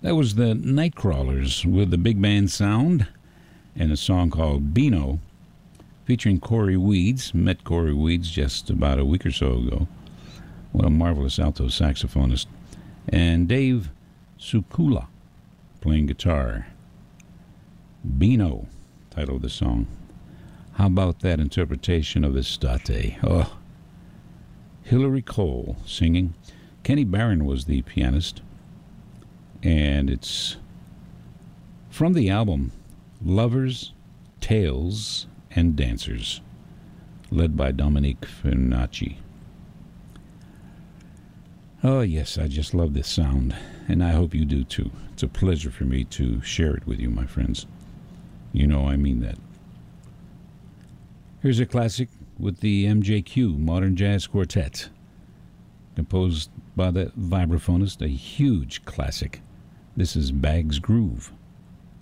That was the Nightcrawlers with the big band sound and a song called Beano, featuring Corey Weeds. Met Corey Weeds just about a week or so ago. What a marvelous alto saxophonist. And Dave Sukula playing guitar. Beano, title of the song. How about that interpretation of Estate? Oh, Hillary Cole singing. Kenny Barron was the pianist. And it's from the album Lovers, Tales, and Dancers, led by Dominique Fernacci. Oh, yes, I just love this sound, and I hope you do too. It's a pleasure for me to share it with you, my friends. You know I mean that. Here's a classic with the MJQ, Modern Jazz Quartet, composed by the vibraphonist, a huge classic. This is Bag's Groove.